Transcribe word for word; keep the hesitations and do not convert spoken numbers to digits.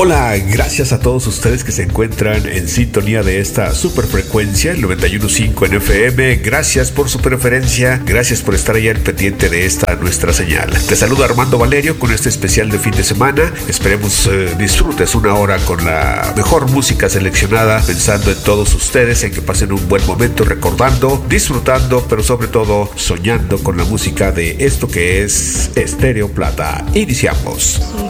Hola, gracias a todos ustedes que se encuentran en sintonía de esta superfrecuencia, el noventa y uno punto cinco en F M. Gracias por su preferencia, gracias por estar ahí al pendiente de esta nuestra señal. Te saluda Armando Valerio con este especial de fin de semana. Esperemos eh, disfrutes una hora con la mejor música seleccionada, pensando en todos ustedes, en que pasen un buen momento recordando, disfrutando, pero sobre todo soñando con la música de esto que es Estéreo Plata. Iniciamos.